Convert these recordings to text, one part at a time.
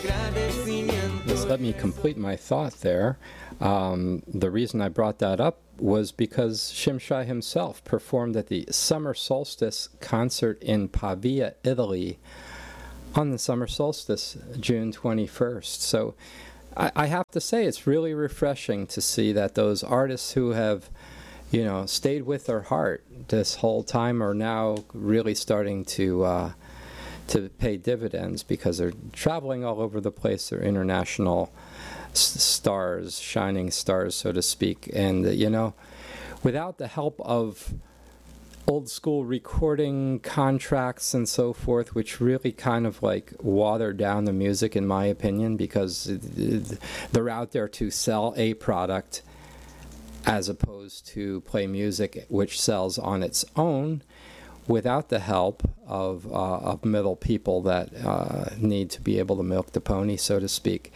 Just let me complete my thought there. The reason I brought that up was because Shimshai himself performed at the summer solstice concert in Pavia, Italy, on the summer solstice, June 21st. So I have to say it's really refreshing to see that those artists who have, stayed with their heart this whole time are now really starting to pay dividends because they're traveling all over the place. They're international stars, shining stars, so to speak. And, without the help of old school recording contracts and so forth, which really kind of like water down the music, in my opinion, because they're out there to sell a product as opposed to play music which sells on its own, without the help of middle people that need to be able to milk the pony, so to speak.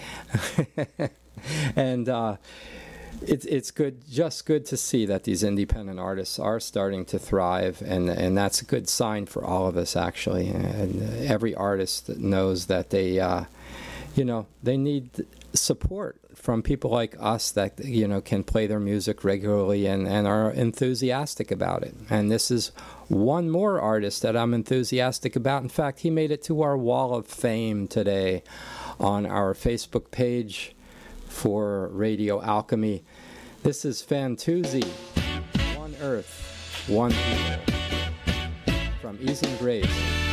And it's just good to see that these independent artists are starting to thrive, and that's a good sign for all of us, actually. And every artist that knows that they need support from people like us that can play their music regularly and are enthusiastic about it. And this is one more artist that I'm enthusiastic about. In fact, he made it to our wall of fame today on our Facebook page for Radio Alchemy. This is Fantuzzi, One Earth, One People, from Ease and Grace.